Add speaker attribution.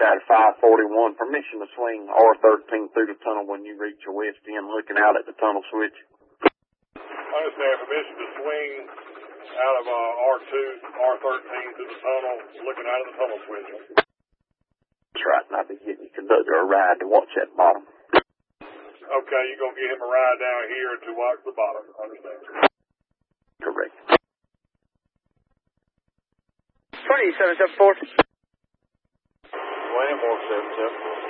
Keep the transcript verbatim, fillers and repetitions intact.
Speaker 1: out of five forty-one. Permission to swing R thirteen through the tunnel when you reach your west end, looking out at the tunnel switch.
Speaker 2: I understand. Permission to swing out of uh, R two, R thirteen through the tunnel, looking out of the tunnel switch.
Speaker 1: That's right, and I'll be getting your conductor a ride to watch that bottom.
Speaker 2: Okay, you're going to get him a ride down here to watch the bottom. I understand.
Speaker 1: Correct.
Speaker 3: twenty-seven seven four.
Speaker 4: twenty-four seven seven four.